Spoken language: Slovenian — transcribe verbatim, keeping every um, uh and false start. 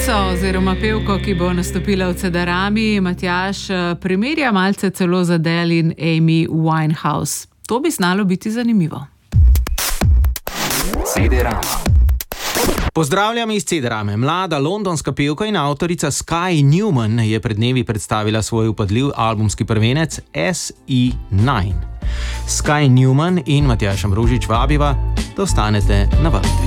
Pevico oziroma pevko, ki bo nastopila v Cedarami, Matjaž primerja malce celo z Adele in Amy Winehouse. To bi znalo biti zanimivo. Cedarama. Pozdravljam iz Cedarame. Mlada londonska pevka in avtorica Sky Newman je pred dnevi predstavila svoj vpadljiv albumski prvenec S E devet. Sky Newman in Matjaž Ambrožič vabiva, da ostanete na valu.